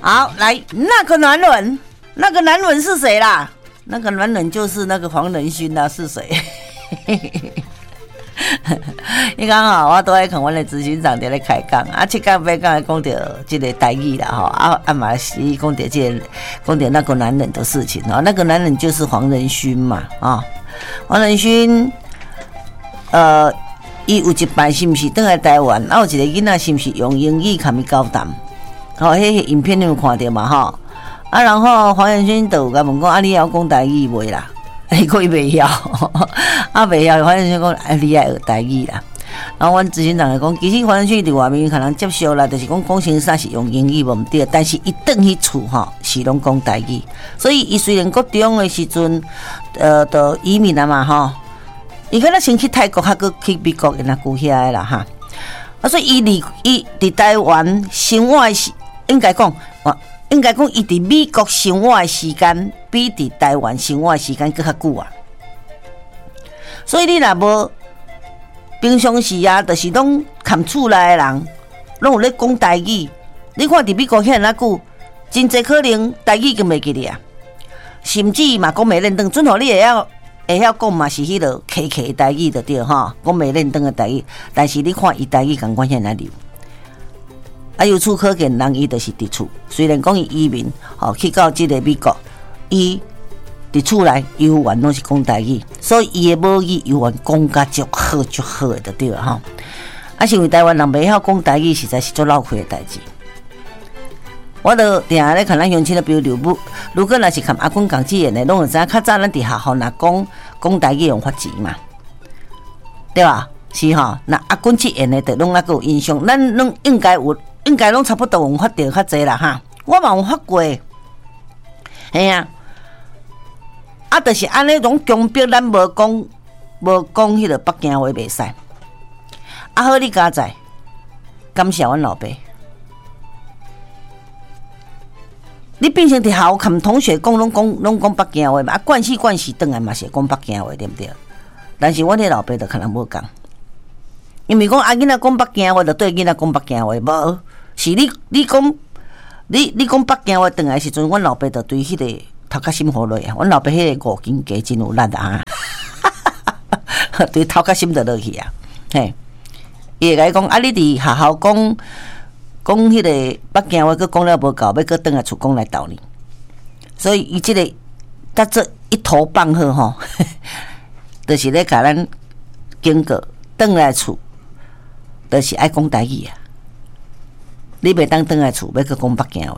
好，来，那个男人是谁啦？那个男人就是那个黄仁勋啦，是谁？你讲吼，我都爱看阮的执行长伫咧开讲，七讲八讲讲到这个台语啦吼，嘛是讲到讲到那个男人的事情那个男人就是黄仁勋嘛黄仁勋，伊有一摆是毋是倒来台湾，有一个囡仔是毋是用英语甲伊交谈？迄个影片你有看到嘛然后黄仁勋就有甲问讲你会晓讲台语袂啦？伊讲伊袂晓，袂晓。黄仁勋讲你爱学台语啦。然后阮执行长就讲，其实黄仁勋伫外面可能接受啦，就是讲成啥是用英语无毋对，但是伊转去厝是拢讲台语。所以伊虽然国中的时阵，就移民啦嘛伊敢若先去泰国，还佫去美国，因那久遐啦所以伊伫台湾生活的时，应该讲伊伫美国生活的时间比伫台湾生活的时间更较久啊。所以你若无平常时就是拢含厝内的人，拢有咧讲台语。你看伫美国遐那久，真侪可能台语就袂记哩啊，甚至嘛讲袂认得，准互你会晓讲嘛是迄落客的台语就对讲袂认得的台语，但是你看伊台语共款遐那溜。由此可见，人伊就是伫厝。虽然讲伊移民，去到即个美国，伊伫厝内游玩拢是讲台语，所以伊的母语游玩讲甲足好的，就对了是因为台湾人袂晓讲台语，实在是足闹亏的代志。我就定下咧看咱乡亲的，比如如果若是看阿公讲志言的，拢会知影较早咱伫学校若讲台语用发钱嘛，对吧？是那阿公志言的，就拢还有印象，咱拢应该拢差不多有发到较济啦我嘛有发过，就是安尼种强迫咱无讲迄个北京话袂使。好你加在，感谢阮老爸。你变成伫校跟同学讲拢讲北京话嘛，惯死转来嘛是讲北京话，对不对？但是阮迄老爸就可能无讲，因为讲囡仔讲北京话，就对囡仔讲北京话，无是你讲你讲北京话转来时阵，阮老爸就对迄个头壳心好落啊！阮老爸迄个五斤鸡真有力对头壳心就落去啊！伊会甲伊讲你伫学校讲迄个北京话，佮讲了无够，要佮转来厝讲来斗你。所以伊即个甲这一头棒好就是咧甲咱经过转来厝，就是爱讲台语啊！你袂当转来厝，要佮讲北京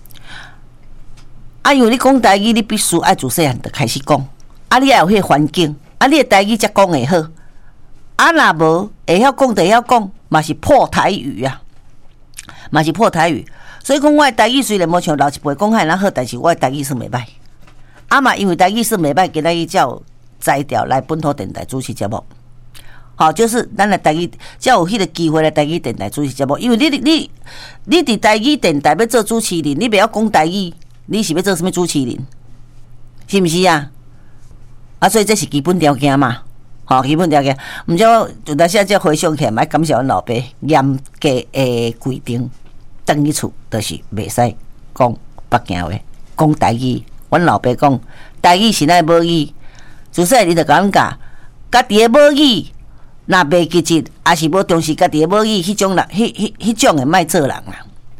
话。因为你讲台语，你必须爱自细汉就开始讲，你要有迄个环境，你的台语才讲会好。若无会晓讲就会晓讲，嘛是破台语啊！嘛是破台语，所以讲我的台语虽然无像老一辈讲遐尔好，但是我的台语是袂歹。嘛因为台语是袂歹，今仔日才有摘掉来本土电台主持节目。就是咱的台语才有迄个机会来台语电台主持节目。因为你伫台语电台要做主持人，你袂晓讲台语，你是要做什么主持人？是毋是啊？所以这是基本条件嘛。基本条件，毋少就那些才回想起来，感谢阮老爸严格的规定，转去厝就是袂使讲北京话，讲台语。阮老爸讲，台语是咱的母语，自细你就甲咱教，家己的母语，若袂记住，也是无重视家己的母语，迄种人，迄种的莫做人啦。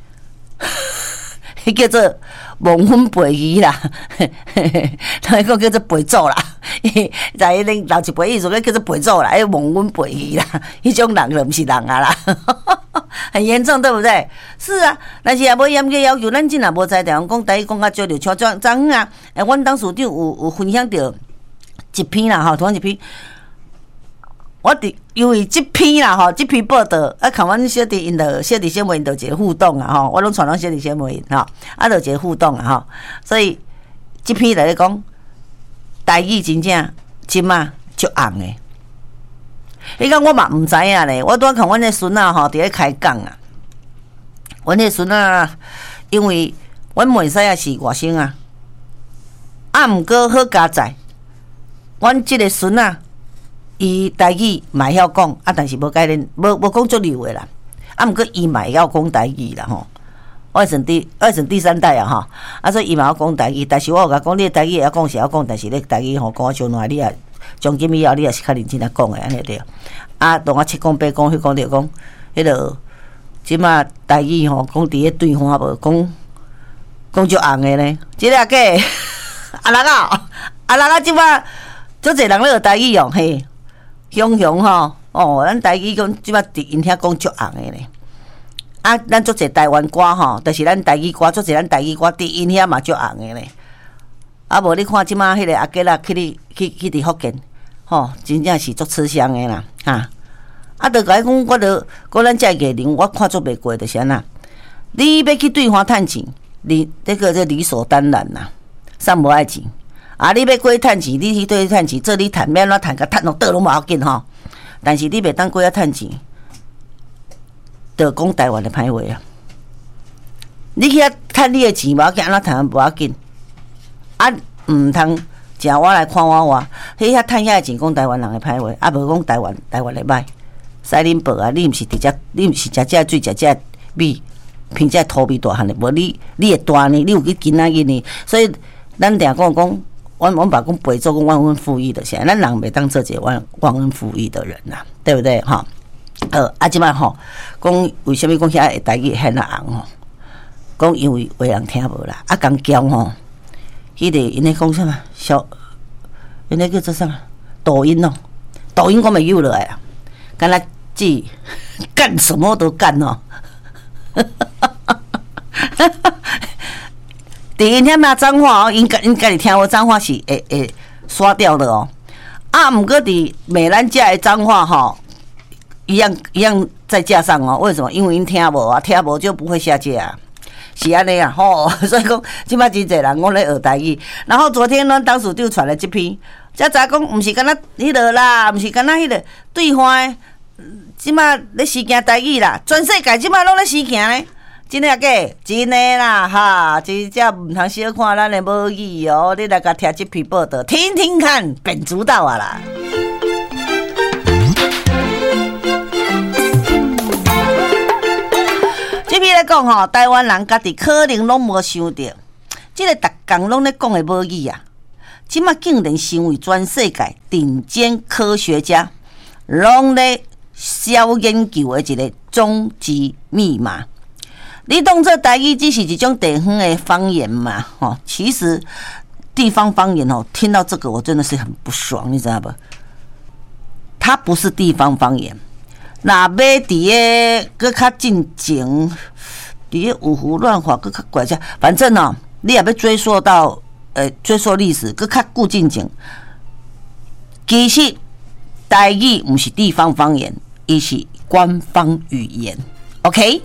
迄叫做忘婚背义啦，他讲叫做背祖啦，在恁老一辈意思叫做背祖啦，忘婚背义啦，迄种人就毋是人啊啦，很严重，对不对？是啊，但是也无严格要求，咱真也无在台湾讲台语讲较少，就像昨昏阮当事长有分享到一篇啦，同一篇。我因为这篇啦这篇报道看阮小弟因的小弟新闻就一个互动啊我拢传咱小弟新闻就一个互动啊所以这篇来讲台语真正即马足红的。迄个我嘛毋知影咧，我拄看阮的孙仔伫咧开讲啊。阮的孙仔因为阮妹婿是外省毋过好佳在，阮即个孙仔。伊台语嘛会晓讲但是无甲恁无讲足溜的啦。毋过伊嘛会晓讲台语啦我算第三代啊哈，啊所以伊嘛要讲台语，但是我有甲讲，你的台语也要讲是要讲，但是你台语吼讲上烂，你也从今以后你也是较认真来讲的安尼对。啊，同我七讲八讲，迄讲着讲，迄落即马台语吼讲伫咧对话无讲足红的呢，即个假啊人啊即马足侪人咧学台语用嘿，雄吼哦，咱台语讲即马伫因遐讲足红的呢。啊，咱足侪台湾歌吼，但是咱台语歌足侪咱台语歌伫因遐嘛足红的咧。啊，无你看即马迄个阿吉啦，去伫福建，吼，真正是足吃香的啦，哈。啊，著甲伊讲，我著讲咱遮艺人，我看足袂过，就是安那。你要去对方趁钱，这理所当然啦，啥无爱钱。啊，你要过去趁钱，你去对趁钱，做你趁，免怎趁甲趁落倒拢无要紧吼。但是你袂当过遐趁钱。就讲台湾的歹话啊！你去遐趁你的钱无要紧，安怎趁无要紧？啊，毋通食我来看我，迄遐趁遐的钱讲台湾人的歹话，啊无讲台湾的歹。使恁报啊！你毋是直接，你毋是食遮水，食遮米，凭遮土米大汉的，无你会大呢？你有去囡仔因呢？所以咱定讲，阮爸讲陪做讲忘恩负义的，现在咱人袂当做一个忘恩负义的人呐，对不对？哈。即摆吼，讲为什么讲遐会台语很红吼？讲因为话人听无啦，啊，讲姜吼，迄个因咧讲啥嘛？因咧叫做啥？抖音哦，抖音讲咪有落来啊，敢若即干什么都干哦。伫因遐骂脏话哦，因家己听我脏话是会刷掉的哦。啊，毋过伫骂咱遮的脏话吼。一样再加上哦，为什么？因为因听无啊，听无就不会下架啊，是安尼啊，吼，所以讲即摆真侪人讲咧学台语。然后昨天咱董事长传了这篇，才知讲毋是敢若迄落啦，毋是敢若迄落对话的，即摆咧实行台语啦，全世界即摆拢咧实行咧，真诶假？真诶啦，哈，真正毋通小看咱的母语哦，你来甲听这篇报道，听听看，便知道啊啦。来讲吼，台湾人家己可能拢无想到，即个逐工拢咧讲的母语啊，即马竟然成为全世界顶尖科学家拢咧小研究的一个终极密码。你当作台语只是一种地方的方言嘛？吼，其实地方方言哦，听到这个我真的是很不爽，你知道不？它不是地方方言。若要伫个搁较进前，伫个五胡乱华搁较怪只，反正哦，你也要追溯到追溯历史，搁较久进前。其实台语毋是地方方言，伊是官方语言。OK，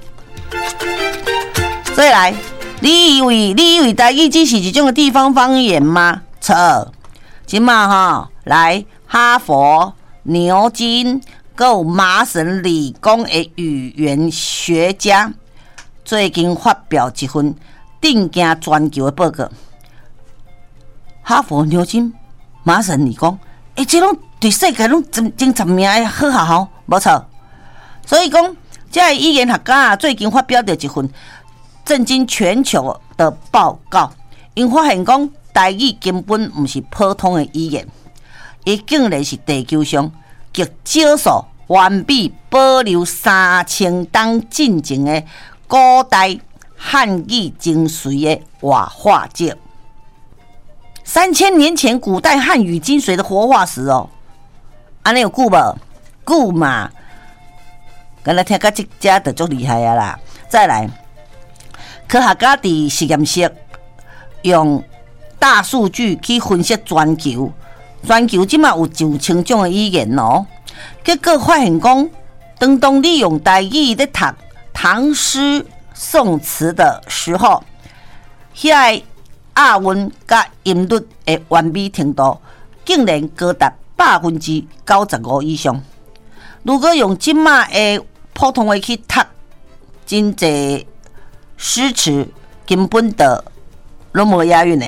所以来，你以为台语只是一种地方方言吗？错，即马哈来哈佛、牛津。有麻省理工的语言学家最近发表一份定惊全球的报告。哈佛、牛津、麻省理工，这拢对世界拢真知名的好学校，无错。所以讲，这语言学家最近发表了一份震惊全球的报告，因发现讲台语根本不是普通的语言，伊竟然是地球上极少数完美保留3000当进前的古代汉语精髓的活化石。3000年前古代汉语精髓的活化石哦，安尼有久无？久嘛？刚才听到这家就足厉害啊啦！再来，科学家伫实验室用大数据去分析全球即马有9000种的语言哦。结果发现讲，当你用台语咧读唐诗宋词的时候，遐押韵甲音律的完美程度，竟然高达95%以上。如果用即马的普通话去读，真济诗词根本就拢无押韵的。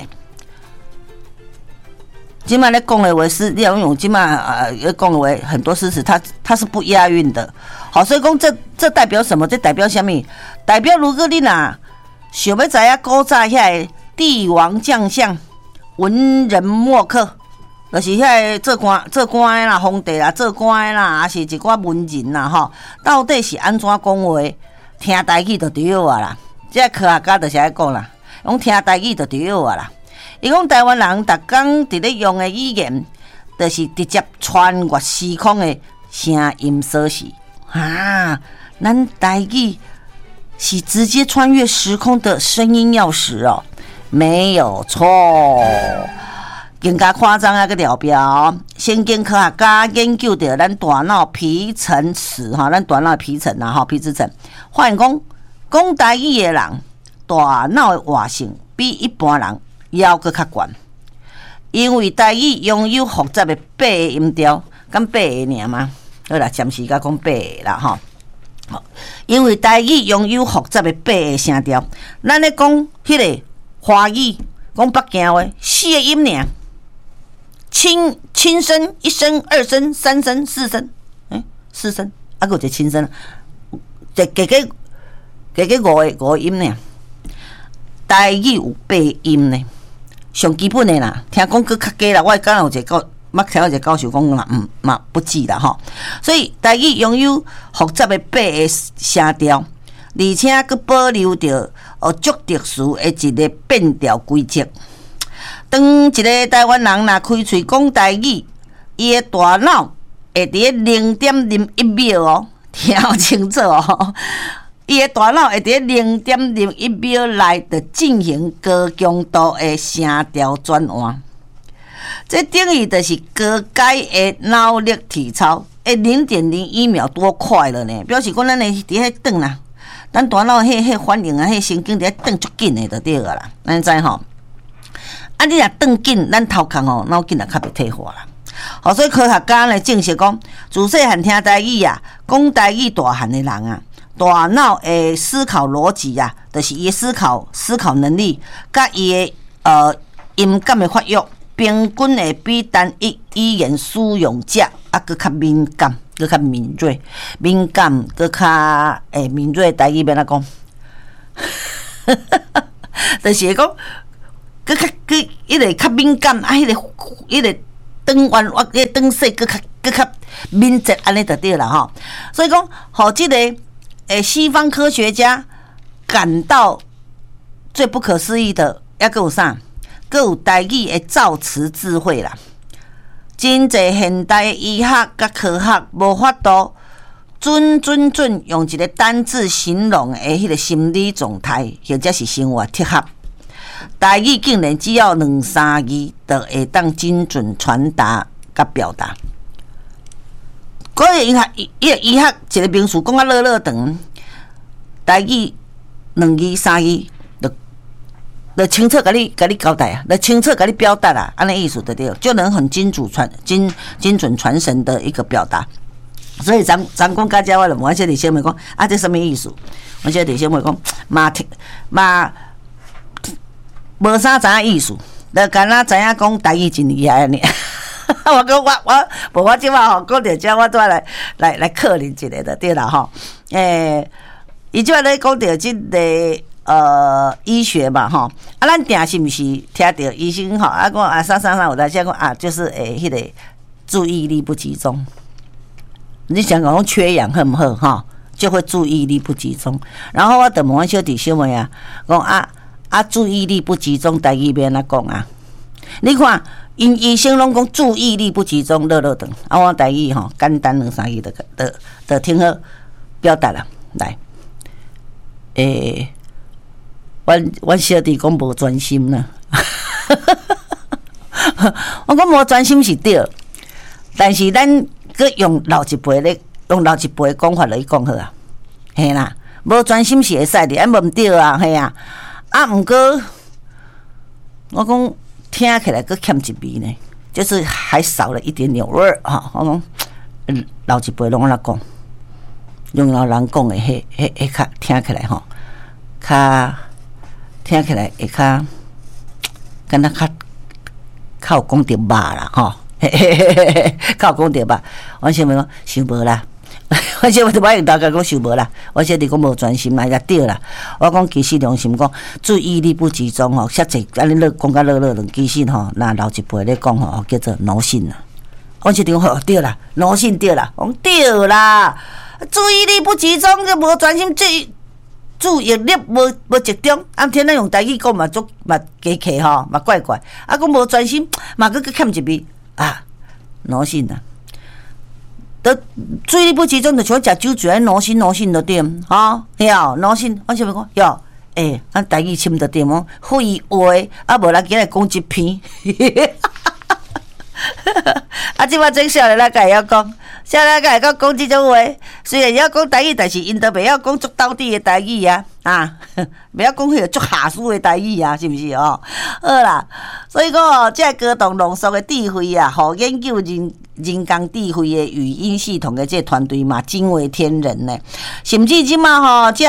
今麦咧讲的话是，你要用今麦讲的话，很多诗词它是不押韵的。好，所以讲这代表什么？这代表什么？代表如果你想要知影古早遐帝王将相、文人墨客，就是遐做官的啦、皇帝啦、做官的啦，还是一寡文人啦吼，到底是安怎讲话？听台语就对啊啦。这科学家就是爱讲啦，讲听台语就对啊啦。伊讲台湾人逐工伫咧用的语言，就是直接穿越时空的声音锁匙啊！咱台语是直接穿越时空的声音钥匙哦，没有错。更加夸张啊个条标，先经科学家研究到咱大脑皮层层哈，咱大脑皮层啊哈，皮质层，发现讲台语的人，大脑的活性比一般人要搁较悬，因为台语拥有复杂的八个音调，敢八个尔吗？好啦，暂时甲讲八个啦吼。因为台语拥有复杂的八个声调，咱咧讲迄个华语，讲北京话4个音尔。轻声1声2声3声4声，4声，还有一个轻声，加5个音呢。台语有8音呢，上基本的啦。听讲佫较加啦，我刚有一个捌听到一个教授讲啦，嘛不记啦吼。所以台语拥有复杂的8个声调，而且佫保留着足特殊的一个变调规则。当一个台湾人若开喙讲台语，伊的大脑会伫0.01秒哦，听清楚哦，伊的大脑会伫0.01秒内就进行高强度的声调转换。这等于就是高阶的脑力体操，0.01秒多快了呢？表示讲咱的伫遐转啦，咱大脑迄反应啊，迄神经伫遐转足紧的就对个啦，咱知吼。啊，你若转紧，咱头壳吼脑筋也较袂退化啦。好，所以科学家来证实讲，自细汉听台语啊，讲台语大汉的人啊，大脑的思考逻辑啊，就是伊的思考能力，甲伊的音感的发育，平均会比单一语言使用者啊，搁较敏感，搁较敏锐，搁较敏锐。台语要哪讲？就是讲。佮迄个较敏感啊，迄个长弯弯，迄长细佮较敏捷，安尼就对了吼。所以讲，互即个西方科学家感到最不可思议的，还佫有啥？佫有台语的造词智慧啦。真侪现代医学甲科学无法度准用一个单字形容的迄个心理状态，或者是生活贴合。台语竟然只要2-3字，就会当精准传达甲表达。嗰个医学一个名词讲啊老长，台语2字3字，就清楚甲你交代啊，就清楚甲你表达啦，安尼意思对对，就能很精准传神的一个表达。所以咱讲家家我就问这弟兄们讲啊，这什么意思？我这弟兄们讲嘛。无啥知影意思，就干那知影讲台语真厉害尔。我讲我即摆吼讲到这，我都来考虑一下就对啦吼。伊即摆咧讲到即个医学嘛吼，啊咱定是毋是听到医生吼啊讲啊啥有在讲啊，就是迄个注意力不集中。你想讲缺氧好唔好吼，就会注意力不集中。然后我就问阮小弟小妹啊，讲注意力不集中，台语要安怎讲啊？你看，因医生拢讲注意力不集中，落长。我台语吼，简单2-3字就挺好表达啦。来，阮小弟讲无专心啦。我讲无专心是对，但是咱佮用老一辈的讲法来讲好啊，嘿啦，无专心是会使的，无毋对啊，嘿啊。毋过我讲听起来佫欠一味呢，就是还少了一点点味儿哈。我讲老一辈拢安怎讲，用老人讲的迄较听起来吼，较听起来会较，敢若较有讲着肉啦吼，较有讲着肉。我想问讲想无啦， 我说我就歹用大家讲想无啦，我说你讲无专心嘛，也对啦。我讲其实良心讲，注意力不集中吼，遐济安尼咧讲甲乐乐其实吼，那老一辈咧讲吼，叫做脑性啦。我一定吼对啦，脑性对啦，讲对啦。注意力不集中，就无专心，注意力无集中。暗天咱用台语讲嘛，足嘛假客吼，嘛怪怪。啊，讲无专心，嘛佫欠一味啊，脑性啦。都注意力不集中，就像食酒醉，脑性就对，吼，晓脑性，我想要讲，晓，咱台语深就对哦，废话，啊，无咱今日讲一篇，啊，即摆真少年仔会晓讲，少年仔会讲即种话，虽然晓讲台语，但是因都袂晓讲足到底的台语啊，袂晓讲迄个足下输的台语啊，是毋是哦？好啦，所以讲哦，这高度浓缩的智慧啊，互研究人工智慧的语音系统的这团队嘛，惊为天人呢。甚至即马吼，这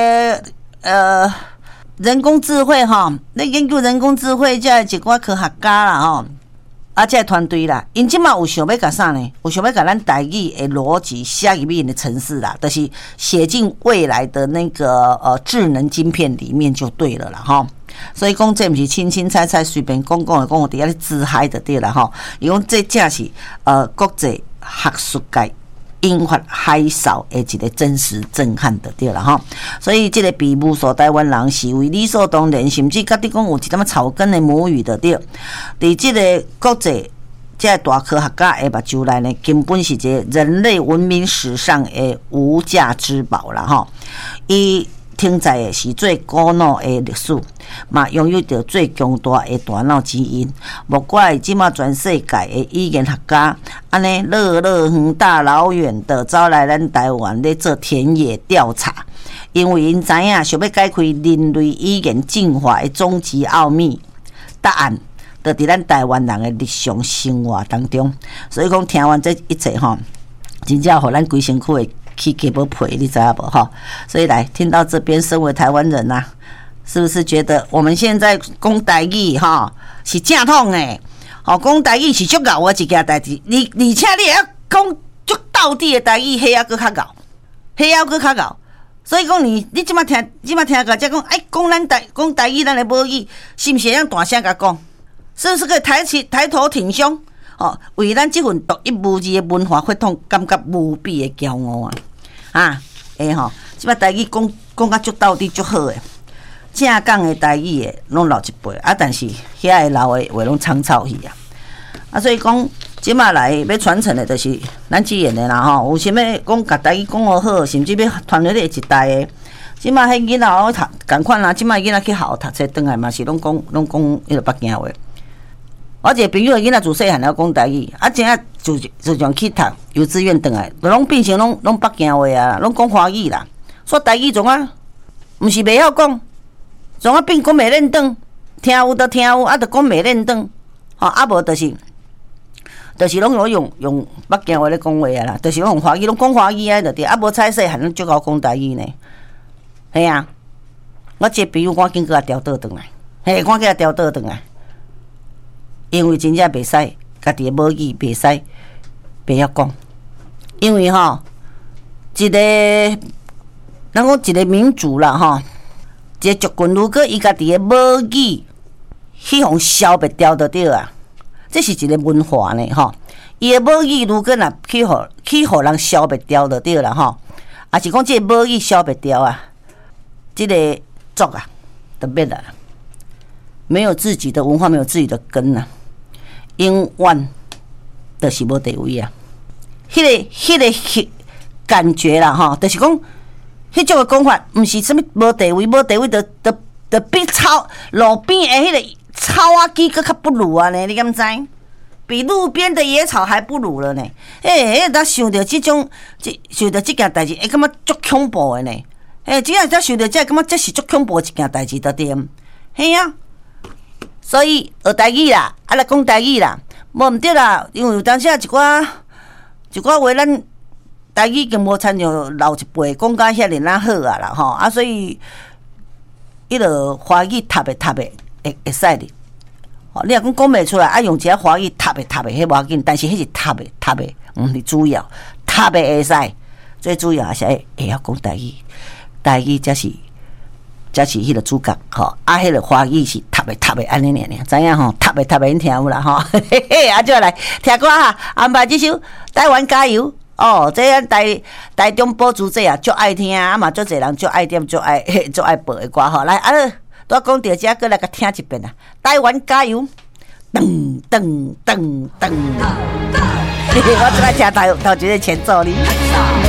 人工智慧吼，咧研究人工智慧，这一寡科学家啦吼，这团队啦，因即马有想要甲啥呢？有想要甲咱台语的逻辑写入面的程式啦，就是写进未来的那个智能晶片里面就对了啦吼。所以讲，这毋是轻轻彩彩随便讲的，讲伫遐咧自嗨就对啦吼。伊讲这正是国际学术界引发海啸的一个真实震撼就对啦吼。所以这个比无数台湾人视为理所当然，甚至甲你讲有一点草根的母语就对。伫这个国际这大科学家的目睭内呢，根本是一个人类文明史上的无价之宝啦吼。伊听在的是最古老的历史，嘛拥有着最强大的大脑基因。莫怪即马全世界的语言学家安尼乐远大老远的招来咱台湾咧做田野调查，因为因知影想要解开人类语言进化的终极奥秘，答案就伫咱台湾人的日常生活当中。所以讲，听完这一切吼，真正互咱规身躯的起鸡毛皮，你知影无吼？所以来听到这边，身为台湾人啊，是不是觉得我们现在讲台语哈是正统的？好，讲台语是足牛的一件代志，而且你也要讲足到底的台语，迄还佫较牛，迄还佫较牛。所以讲你即马听个，才讲讲咱讲台语，咱的母语，是毋是要大声甲讲？是不是可以抬头挺胸？哦，为咱这份独一无二的文化血统，感觉无比的骄傲啊！吼，即摆台语讲甲足到底足好诶，正讲的台语诶，拢老一辈啊，但是遐个老诶话拢苍草去啊！所以讲，即摆来要传承的，就是咱即样的啦吼。有啥物讲甲台语讲好好，甚至要传落咧一代诶。即摆迄囡仔好读，共款啦。即摆囡仔去学校读册，转来嘛是拢讲迄个北京话。我一个朋友的囡仔自细汉了讲台语，真啊就像去读幼稚园转来，拢变成拢北京话啊，拢讲华语啦。说台语种啊，毋是袂晓讲，种啊变讲袂认得，听有就听有，就讲袂认得，无就是拢用北京话咧讲话啊啦，就是拢用华语，拢讲华语啊，就对，无采细汉拢足够讲台语呢。系啊，我一个朋友赶紧给他调倒转来，赶紧给他调倒转来。因为真正袂使，家己的母语袂使袂晓讲，因为一个咱讲一个民族啦一个族群如果伊家己的母语去互消灭掉就对啊，这是一个文化呢伊的母语如果若去互人消灭掉就对啦也是讲这个母语消灭掉啊，这个族啊就灭了，没有自己的文化，没有自己的根啊。永远就是无地位啊！迄个感觉啦，就是讲，迄种的讲法，毋是什么无地位，就比路边的迄个草仔机佫较不如啊呢？你敢知？比路边的野草还不如了呢？咱想到即件代志，会感觉足恐怖的呢？只要咱想到这，感觉这是足恐怖一件代志，对对？嘿啊！所以学台语啦，来讲台语啦，无毋对啦，因为有当时一寡话，咱台语已经无参像老一辈讲甲遐尔好啊啦所以迄落华语读会使哩。你若讲袂出来，用一个华语读会，迄无要紧，但是迄是读会，毋是主要，读会会使， 最主要是会晓讲台语，台语才是迄个主角吼，迄个华语是读的安尼尔，知影吼？读的因听有啦吼，嘿嘿，就来听歌哈，安排这首《台湾加油》哦，这台中保主这啊，足爱听啊嘛，足侪人足爱点，足爱播的歌吼，来都讲到这，过来甲听一遍啊，《台湾加油》，噔噔噔噔，我最爱听头一个前奏哩。